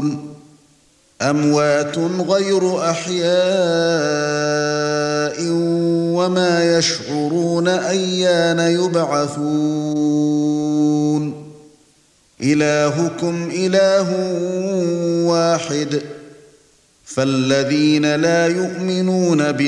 أموات غير أحياء وما يشعرون أيان يبعثون إلهكم إله واحد فالذين لا يؤمنون